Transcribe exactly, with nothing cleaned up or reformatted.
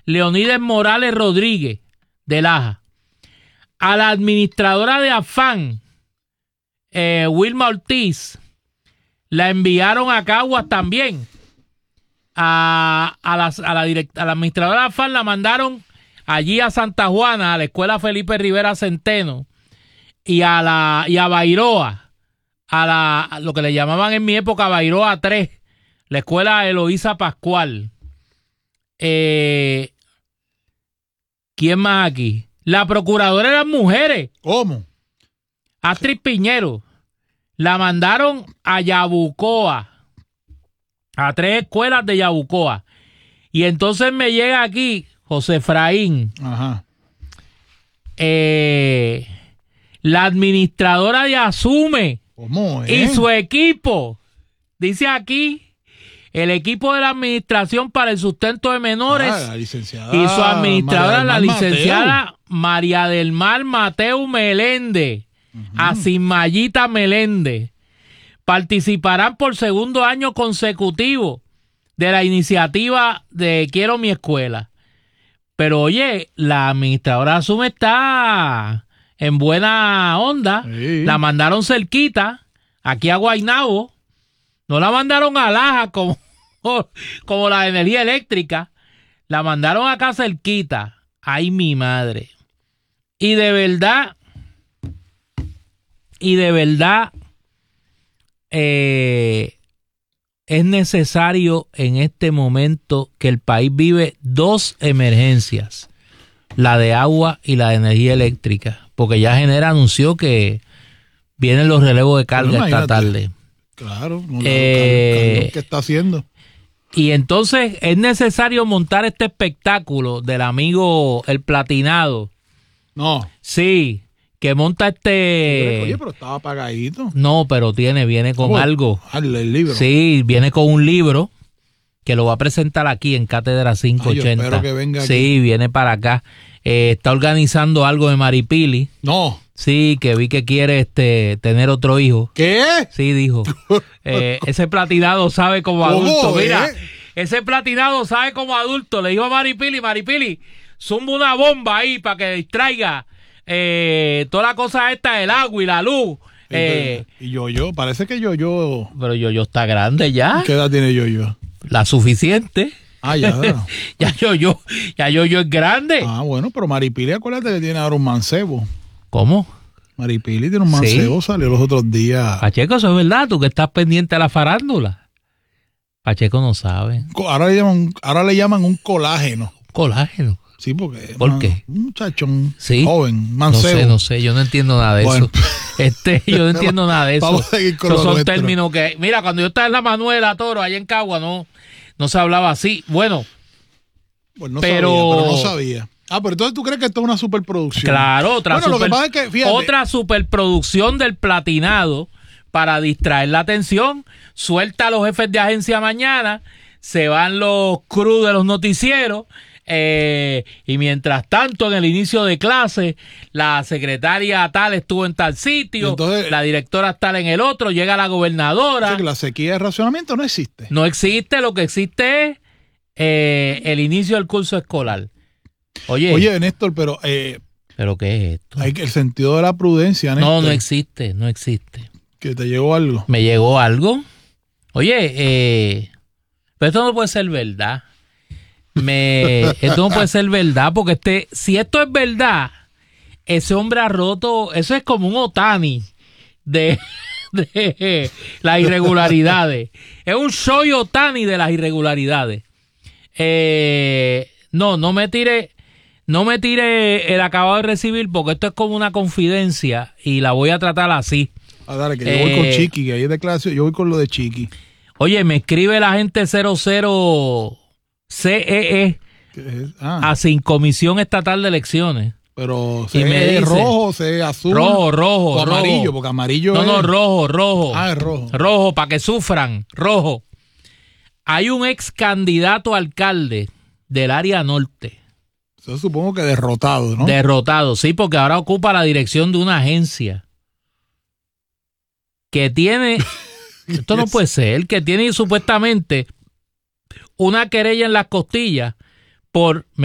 Leonides Morales Rodríguez, de Laja. A la administradora de Afán, eh, Wilma Ortiz, la enviaron a Caguas también. A, a, la, a, la direct, a la administradora de Afán la mandaron allí a Santa Juana, a la escuela Felipe Rivera Centeno, y a la y a Bairoa, a la a lo que le llamaban en mi época Bairoa tres, la escuela Eloísa Pascual. Eh, ¿Quién más aquí? La procuradora de las mujeres. ¿Cómo? Astrid Piñero. La mandaron a Yabucoa, a tres escuelas de Yabucoa. Y entonces me llega aquí José Efraín. Ajá. Eh, la administradora de Asume. ¿Cómo, eh? Y su equipo. Dice aquí, el equipo de la administración para el sustento de menores. Ah, la licenciada y su administradora, la licenciada Mateo. María del Mar Mateo Meléndez. Uh-huh. A Sinmayita Meléndez. Participarán por segundo año consecutivo de la iniciativa de Quiero mi escuela. Pero oye, la administradora Asume está en buena onda. Sí. La mandaron cerquita, aquí a Guaynabo. No la mandaron a Laja como, como la de energía eléctrica. La mandaron acá cerquita. Ay, mi madre. Y de verdad, y de verdad, eh, es necesario en este momento que el país vive dos emergencias, la de agua y la de energía eléctrica, porque ya Genera anunció que vienen los relevos de carga esta tarde. Claro, no, eh, Carlos, ¿qué está haciendo? Y entonces es necesario montar este espectáculo del amigo El Platinado. No. Sí. Que monta este... Oye, pero estaba apagadito. No, pero tiene, viene con oh, algo. El libro. Sí, viene con un libro que lo va a presentar aquí en Cátedra quinientos ochenta. Ay, yo espero que venga aquí. Sí, viene para acá. Eh, está organizando algo de Maripili. No. Sí, que vi que quiere este tener otro hijo. ¿Qué? Sí, dijo. eh, ese Platinado sabe como adulto. ¿Cómo, Mira, eh? ese Platinado sabe como adulto. Le dijo a Maripili, Maripili, zumba una bomba ahí para que distraiga Eh, toda la cosa esta del agua y la luz. Eh, y yo-yo, parece que yo-yo. Pero yo-yo está grande ya. ¿Qué edad tiene yo-yo? La suficiente. Ah, ya. ya yo-yo, ya yo-yo es grande. Ah, bueno, pero Maripili, acuérdate que tiene ahora un mancebo. ¿Cómo? Maripili tiene un mancebo, ¿sí? Salió los otros días. Pacheco, eso es verdad, tú que estás pendiente de la farándula. Pacheco no sabe. Ahora le llaman, ahora le llaman un colágeno. Colágeno. Sí, porque ¿por man, qué? Un muchachón ¿sí? joven, mancebo. No sé, no sé, yo no entiendo nada de bueno. eso. Este, yo no entiendo nada de eso. Vamos a seguir con Esos son nuestro. términos que, mira, cuando yo estaba en la Manuela Toro, allá en Cagua, no, no se hablaba así. Bueno, pues no pero... sabía, pero no sabía. Ah, pero entonces tú crees que esto es una superproducción. Claro, otra, bueno, super, lo que pasa es que, fíjate, otra superproducción del Platinado para distraer la atención. Suelta a los jefes de agencia mañana, se van los crews de los noticieros. Eh, y mientras tanto, en el inicio de clase, la secretaria tal estuvo en tal sitio, entonces, la directora tal en el otro, llega la gobernadora. O sea que la sequía de racionamiento no existe. No existe, lo que existe es eh, el inicio del curso escolar. Oye, Oye, Néstor, pero... Eh, ¿pero qué es esto? Hay que el sentido de la prudencia, Néstor. No, no existe, no existe. ¿Que te llegó algo? ¿Me llegó algo? Oye, eh, pero esto no puede ser verdad. Me, esto no puede ser verdad, porque este, si esto es verdad, ese hombre ha roto, eso es como un Otani de, de las irregularidades. Es un Shohei Otani de las irregularidades. Eh, no, no me tire, no me tire el acabado de recibir, porque esto es como una confidencia y la voy a tratar así. Ah, dale, que yo eh, voy con Chiqui, que ahí es de clase, yo voy con lo de Chiqui. Oye, me escribe la gente cero cero C E E ah. a sin Comisión Estatal de Elecciones. Pero C E es rojo, C E azul. Rojo, rojo, o amarillo, rojo. porque amarillo No, es... no, rojo, rojo. Ah, es rojo. Rojo, para que sufran, rojo. Hay un ex candidato a alcalde del área norte. Eso supongo que derrotado, ¿no? Derrotado, sí, porque ahora ocupa la dirección de una agencia que tiene... Esto no puede ser, que tiene supuestamente una querella en las costillas por